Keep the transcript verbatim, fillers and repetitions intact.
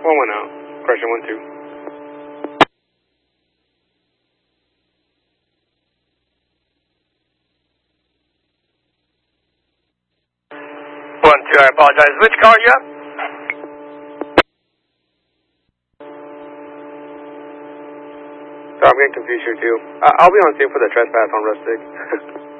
One one out. Question one two. One two. I apologize. Which car are you at? So I'm getting confused here too. Uh, I'll be on scene for the trespass on Rustic.